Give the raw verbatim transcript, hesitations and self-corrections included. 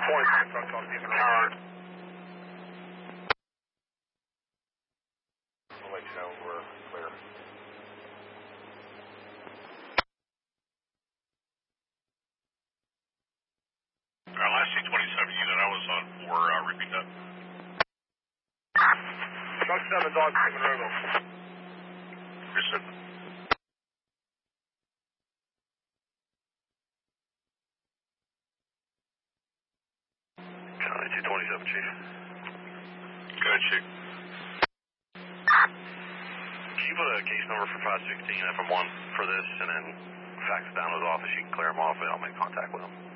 twenty-seven, truck off Beacon Road. We'll let you know we're clear. Our last C twenty-seven unit, I was on four, uh, repeat that. Truck seven, dog, Beacon Road. Reset. County two twenty-seven, Chief. Go ahead, Chief. Can you put a case number for five sixteen F M one for this and then fax it down to his office? You can clear him off and I'll make contact with him.